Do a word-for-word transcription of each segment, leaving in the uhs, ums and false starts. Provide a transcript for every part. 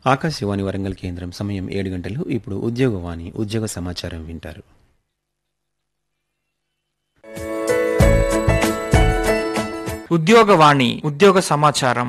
ఆకాశవాణి వరంగల్ కేంద్రం సమయం ఏడు గంటలు. ఇప్పుడు ఉద్యోగవాణి ఉద్యోగ సమాచారం వింటారు. ఉద్యోగవాణి ఉద్యోగ సమాచారం.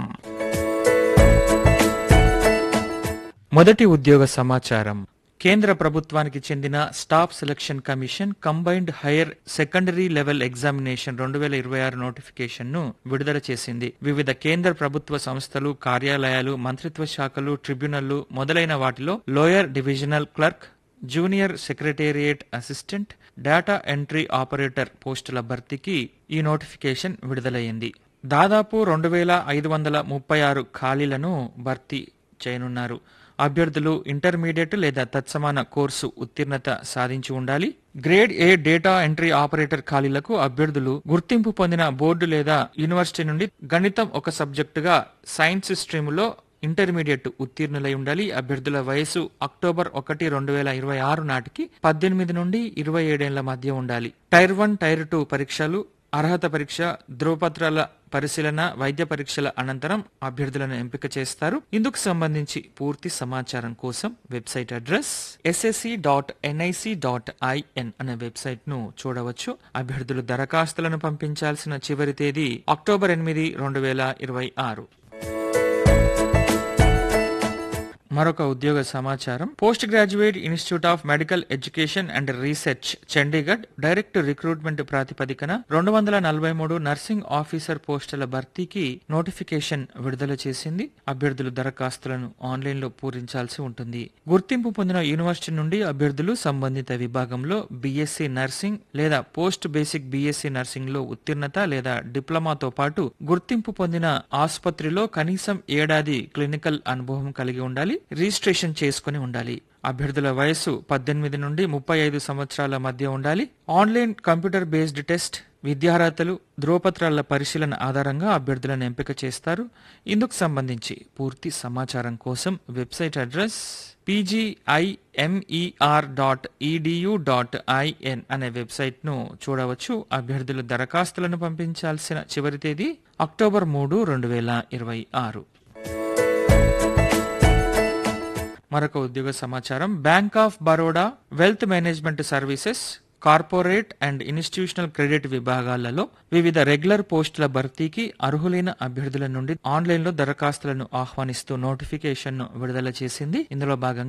మొదటి ఉద్యోగ సమాచారం. కేంద్ర ప్రభుత్వానికి చెందిన staff selection commission combined higher secondary level examination రెండు వేల ఇరవై ఆరు నోటిఫికేషన్ ను విడుదల చేసింది. వివిధ కేంద్ర ప్రభుత్వ సంస్థలు, కార్యాలయాలు, మంత్రిత్వ శాఖలు, ట్రిబ్యునళ్లు మొదలైన వాటిలో lower divisional clerk, junior secretariat assistant, data entry operator పోస్టుల భర్తీకి ఈ నోటిఫికేషన్ విడుదలయ్యింది. దాదాపు రెండు వేల ఐదు వందల ముప్పై ఆరు ఖాళీలను భర్తీ చేయనున్నారు. అభ్యర్థులు ఇంటర్మీడియట్ లేదా తత్సమాన కోర్సు ఉత్తీర్ణత సాధించి ఉండాలి. Grade A data entry operator ఖాళీలకు అభ్యర్థులు గుర్తింపు పొందిన బోర్డు లేదా యూనివర్సిటీ నుండి గణితం ఒక సబ్జెక్టుగా సైన్స్ స్ట్రీములో ఇంటర్మీడియట్ ఉత్తీర్ణులై ఉండాలి. అభ్యర్థుల వయసు అక్టోబర్ ఒకటి రెండు వేల ఇరవై ఆరు నాటికి పద్దెనిమిది నుండి ఇరవై ఏడేళ్ల మధ్య ఉండాలి. టైర్ వన్, టైర్ టూ పరీక్షలు, అర్హత పరీక్ష, ధ్రువపత్రాల పరిశీలన, వైద్య పరీక్షల అనంతరం అభ్యర్థులను ఎంపిక చేస్తారు. ఇందుకు సంబంధించి పూర్తి సమాచారం కోసం website address SSC dot NIC dot IN అనే వెబ్సైట్ ను చూడవచ్చు. అభ్యర్థులు దరఖాస్తులను పంపించాల్సిన చివరి తేదీ అక్టోబర్ ఎనిమిది రెండు వేల ఇరవై ఆరు. మరొక ఉద్యోగ సమాచారం. Post graduate institute of medical education and research Chandigarh direct recruitment ప్రాతిపదికన రెండు వందల నలభై మూడు నర్సింగ్ ఆఫీసర్ పోస్టుల భర్తీకి నోటిఫికేషన్ విడుదల చేసింది. అభ్యర్థులు దరఖాస్తులను ఆన్లైన్ లో పూరించాల్సి ఉంటుంది. గుర్తింపు పొందిన యూనివర్సిటీ నుండి అభ్యర్థులు సంబంధిత విభాగంలో బీఎస్సీ నర్సింగ్ లేదా పోస్ట్ బేసిక్ బీఎస్సీ నర్సింగ్ లో ఉత్తీర్ణత లేదా డిప్లొమాతో పాటు గుర్తింపు పొందిన ఆసుపత్రిలో కనీసం ఏడాది క్లినికల్ అనుభవం కలిగి ఉండాలి. రిజిస్ట్రేషన్ చేసుకుని ఉండాలి. అభ్యర్థుల వయసు పద్దెనిమిది నుండి ముప్పై ఐదు సంవత్సరాల మధ్య ఉండాలి. ఆన్లైన్ కంప్యూటర్ బేస్డ్ టెస్ట్, విద్యార్హతలు, ధ్రువపత్రాల పరిశీలన ఆధారంగా అభ్యర్థులను ఎంపిక చేస్తారు. ఇందుకు సంబంధించి పూర్తి సమాచారం కోసం website address PGIMER dot edu dot IN అనే వెబ్సైట్ ను చూడవచ్చు. అభ్యర్థులు దరఖాస్తులను పంపించాల్సిన చివరి తేదీ అక్టోబర్ మూడు రెండు వేల ఇరవై ఆరు. మరొక ఉద్యోగ సమాచారం. Bank of Baroda wealth management services corporate and institutional credit విభాగాలలో వివిధ రెగ్యులర్ పోస్టుల భర్తీకి అర్హులైన అభ్యర్థుల నుండి ఆన్లైన్ లో దరఖాస్తులను ఆహ్వానిస్తూ నోటిఫికేషన్ ను విడుదల చేసింది. ఇందులో భాగంగా